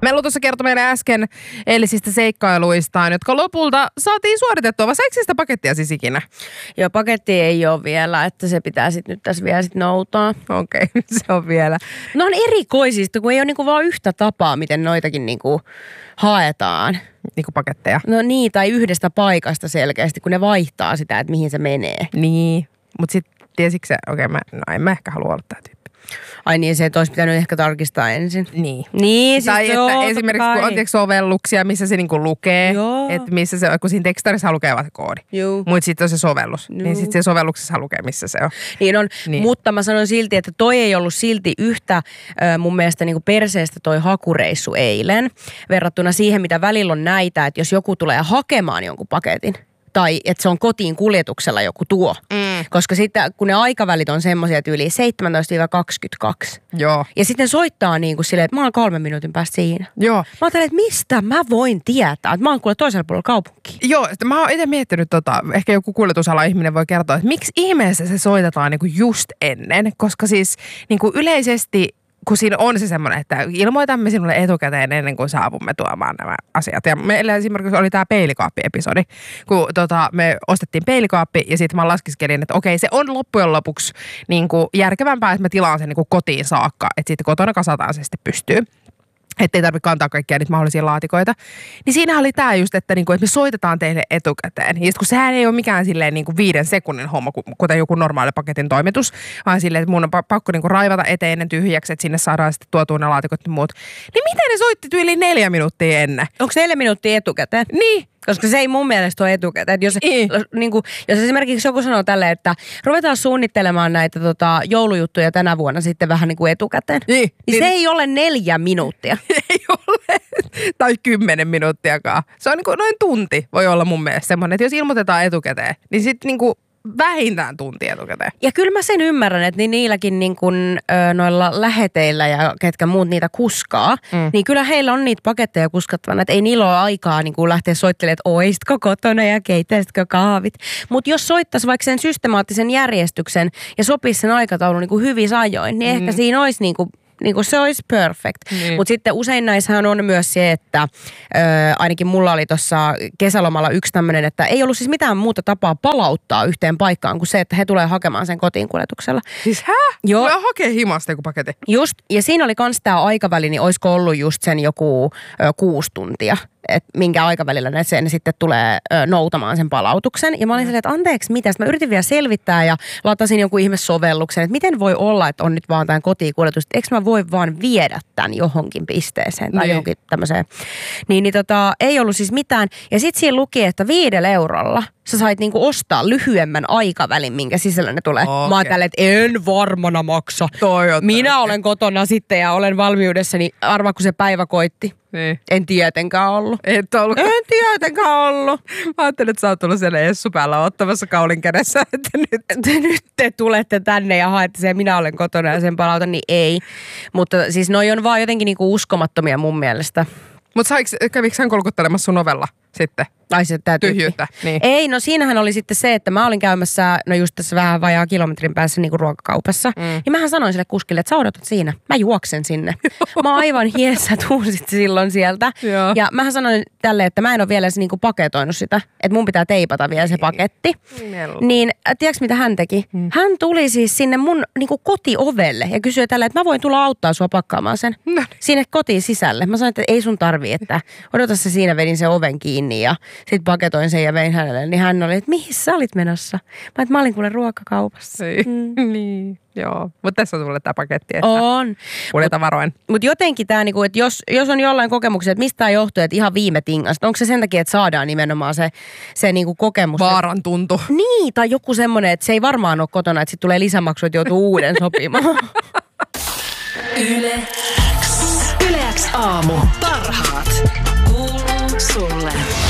Mellu tuossa kertoi meille äsken eilisistä seikkailuistaan, jotka lopulta saatiin suoritettua. Vai saiko sitä pakettia siis ikinä? Joo, paketti ei ole vielä, että se pitää sitten nyt tässä vielä noutaa. Okei, se on vielä. No on erikoisista, kun ei ole niinku vaan yhtä tapaa, miten noitakin niinku haetaan. Niinku paketteja. No niin, tai yhdestä paikasta selkeästi, kun ne vaihtaa sitä, että mihin se menee. Niin, mutta sitten tiesikö se, en mä ehkä halua olla tää tyyppi. Ai niin, se olisi pitänyt ehkä tarkistaa ensin. Niin. Niin, siis tai että esimerkiksi kun on sovelluksia, missä se niinku lukee, että missä se on, kun siinä tekstarissa lukee vaan se koodi. Mutta sitten on se sovellus. Niin sitten se sovelluksessa lukee, missä se on. Niin on, mutta mä sanon silti, että toi ei ollut silti yhtä mun mielestä niinku perseestä toi hakureissu eilen, verrattuna siihen, mitä välillä on näitä, että jos joku tulee hakemaan jonkun paketin, tai että se on kotiin kuljetuksella joku tuo. Koska sitten, kun ne aikavälit on semmoisia yli 17-22. Joo. Ja sitten soittaa niin kuin silleen, että mä oon 3 minuutin päästä siinä. Joo. Mä ajattelen, että mistä mä voin tietää, että mä oon kuule toisella puolella kaupunkiin. Joo, mä oon itse miettinyt ehkä joku kuljetusala ihminen voi kertoa, että miksi ihmeessä se soitetaan niin kuin just ennen. Koska siis niin kuin yleisesti, kun siinä on se semmoinen, että ilmoitamme sinulle etukäteen ennen kuin saavumme tuomaan nämä asiat. Ja meillä esimerkiksi oli tämä peilikaappi-episodi, kun me ostettiin peilikaappi ja sitten mä laskiskelin, että okei, se on loppujen lopuksi niin kuin järkevämpää, että mä tilaan sen niin kuin kotiin saakka, että sitten kotona kasataan se sitten pystyy. Että ei tarvitse kantaa kaikkia niitä mahdollisia laatikoita. Niin siinä oli tämä just, että me soitetaan teille etukäteen. Ja sitten kun sehän ei ole mikään silleen 5 sekunnin homma, kuten joku normaali paketin toimitus, vaan silleen, että mun on pakko raivata eteinen tyhjäksi, että sinne saadaan sitten tuotua ne laatikot ja muut. Niin miten ne soitti yli 4 minuuttia ennen? Onko 4 minuuttia etukäteen? Niin. Koska se ei mun mielestä ole etukäteen. Että jos esimerkiksi joku sanoo tälleen, että ruvetaan suunnittelemaan näitä joulujuttuja tänä vuonna sitten vähän niin kuin etukäteen. Niin se ei ole 4 minuuttia. Ei ole. Tai 10 minuuttiakaan. Se on niin kuin noin tunti voi olla mun mielestä semmoinen, että jos ilmoitetaan etukäteen, niin sitten niin kuin vähintään tunti etukäteen. Ja kyllä mä sen ymmärrän, että niilläkin niin kuin, noilla läheteillä ja ketkä muut niitä kuskaa, niin kyllä heillä on niitä paketteja kuskattavana, että ei niillä ole aikaa niin kuin lähteä soittelemaan, että oistko kotona ja keittäisitkö kahvit. Mutta jos soittaisi vaikka sen systemaattisen järjestyksen ja sopisi sen aikataulun niin kuin hyvissä ajoin, niin ehkä siinä olisi niin kuin se olisi perfect. Mutta sitten usein näissähän on myös se, että ainakin mulla oli tuossa kesälomalla yksi tämmöinen, että ei ollut siis mitään muuta tapaa palauttaa yhteen paikkaan kuin se, että he tulee hakemaan sen kotiin kuljetuksella. Siis Joo. Tulee hakea himasta joku paketti. Just, ja siinä oli kans tää aikaväli, niin olisiko ollut just sen joku 6 tuntia. Että minkä aikavälillä ne sitten tulee noutamaan sen palautuksen. Ja mä olin silleen, että anteeksi, mitä? Mä yritin vielä selvittää ja latasin jonkun ihmesovelluksen, että miten voi olla, että on nyt vaan tämän kotiinkuljetus. Eikö mä voi vaan viedä tämän johonkin pisteeseen tai johonkin tämmöiseen. Ei ollut siis mitään. Ja sitten siinä luki, että 5 eurolla sä sait niinku ostaa lyhyemmän aikavälin, minkä sisällä ne tulee. Okay. Mä oon tälleen, että en varmana maksa. Minä olen kotona sitten ja olen valmiudessa, niin arvaa kun se päivä koitti. Niin. En tietenkään ollut. Et ollut. En tietenkään ollut. Mä ajattelin, että sä oot tullut siellä Essu päällä ottamassa kaulin kädessä, että nyt te tulette tänne ja haette sen, minä olen kotona ja sen palautan, niin ei. Mutta siis noi on vaan jotenkin niinku uskomattomia mun mielestä. Mutta kävikö hän kolkuttelemassa sun ovella sitten? Ai se tyhjyyttä. Niin. Ei, no siinähän oli sitten se, että mä olin käymässä, no just tässä vähän vajaa kilometrin päässä niinku ruokakaupassa. Niin mähän sanoin sille kuskille, että sä odotat siinä. Mä juoksen sinne. Mä oon aivan hiessä, tuun silloin sieltä. Joo. Ja mähän sanoin tälle, että mä en ole vielä niinku paketoinut sitä. Että mun pitää teipata vielä se paketti. Niin, tiedätkö mitä hän teki? Hän tuli siis sinne mun niinku kotiovelle ja kysyi tälle, että mä voin tulla auttaa sua pakkaamaan sen. No. Sinne kotiin sisälle. Mä sanoin, että ei sun tarvii, että odota se siinä, vedin sen oven kiinni ja sitten paketoin sen ja vein hänelle, niin hän oli, että mihin sä olit menossa? Mä olin kuule ruokakaupassa. Niin, joo. Mutta tässä on sulle tämä paketti, että on. Kuljeta varoen. Mutta jotenkin tämä, niinku, että jos on jollain kokemuksia, että mistä tämä johtuu, että ihan viime tingasta, onko se sen takia, että saadaan nimenomaan se niinku kokemus? Vaaran tuntu. Niin, tai joku semmoinen, että se ei varmaan ole kotona, että sitten tulee lisämaksu, että joutuu uuden sopimaan. Yle X aamu. Parhaat. Kuuluu sulle.